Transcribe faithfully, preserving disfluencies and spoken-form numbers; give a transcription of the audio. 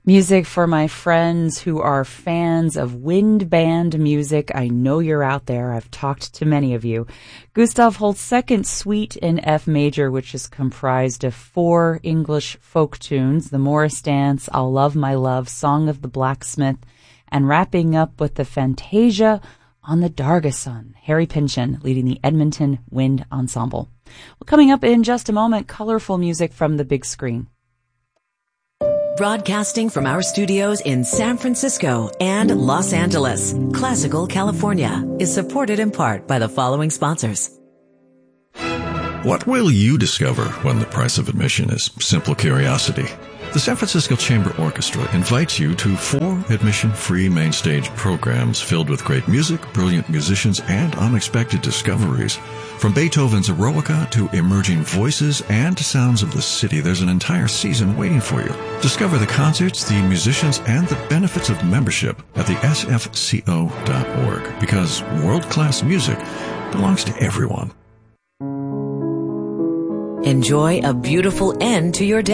Music for my friends who are fans of wind band music. I know you're out there. I've talked to many of you. Gustav Holst's Second Suite in F major, which is comprised of four English folk tunes, the Morris Dance, I'll Love My Love, Song of the Blacksmith, and wrapping up with the Fantasia on the Dargason. Harry Pynchon leading the Edmonton Wind Ensemble. Well, coming up in just a moment, colorful music from the big screen. Broadcasting from our studios in San Francisco and Los Angeles, Classical California is supported in part by the following sponsors. What will you discover when the price of admission is simple curiosity? The San Francisco Chamber Orchestra invites you to four admission-free main stage programs filled with great music, brilliant musicians, and unexpected discoveries. From Beethoven's Eroica to emerging voices and sounds of the city, there's an entire season waiting for you. Discover the concerts, the musicians, and the benefits of membership at the S F C O dot org, because world-class music belongs to everyone. Enjoy a beautiful end to your day.